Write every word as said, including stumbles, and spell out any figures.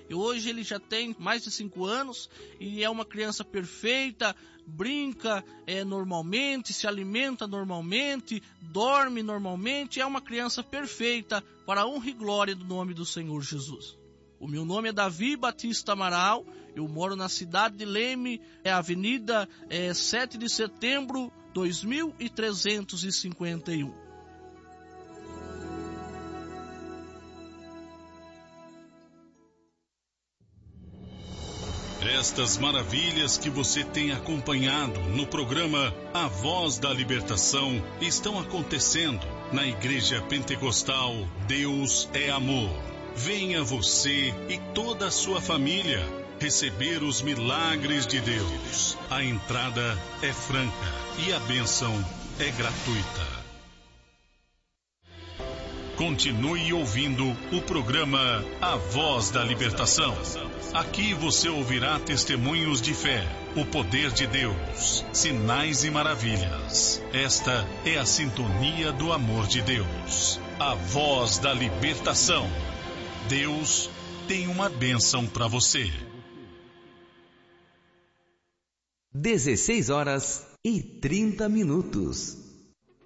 e hoje ele já tem mais de cinco anos e é uma criança perfeita, brinca é, normalmente, se alimenta normalmente, dorme normalmente, é uma criança perfeita para a honra e glória do nome do Senhor Jesus. O meu nome é Davi Batista Amaral, eu moro na cidade de Leme, é a avenida é, sete de setembro, dois mil trezentos e cinquenta e um. Estas maravilhas que você tem acompanhado no programa A Voz da Libertação estão acontecendo na Igreja Pentecostal Deus é Amor. Venha você e toda a sua família receber os milagres de Deus. A entrada é franca e a bênção é gratuita. Continue ouvindo o programa A Voz da Libertação. Aqui você ouvirá testemunhos de fé, o poder de Deus, sinais e maravilhas. Esta é a sintonia do amor de Deus. A Voz da Libertação. Deus tem uma bênção para você. dezesseis horas e trinta minutos.